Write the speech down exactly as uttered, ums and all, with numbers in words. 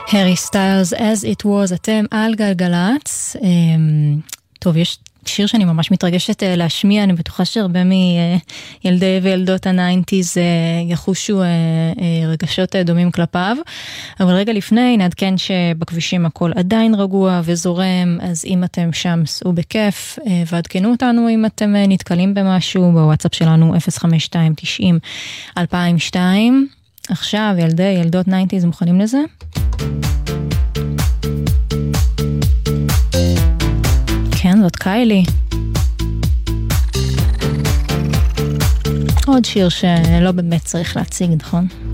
הרי סטיילס, As It Was, אתם על גלגלץ. טוב, יש שיר שאני ממש מתרגשת להשמיע, אני בטוחה שהרבה מילדי וילדות הניינטיז יחושו רגשות דומים כלפיו, אבל רגע לפני נעדכן שבכבישים הכל עדיין רגוע וזורם, אז אם אתם שם סעו בכיף, ועדכנו אותנו אם אתם נתקלים במשהו, בוואטסאפ שלנו אפס חמש שתיים תשעים אלפיים ושתיים. עכשיו ילדי ילדות ניינטיז מוכנים לזה? כן, זאת קיילי. עוד שיר שלא באמת צריך להציג, נכון?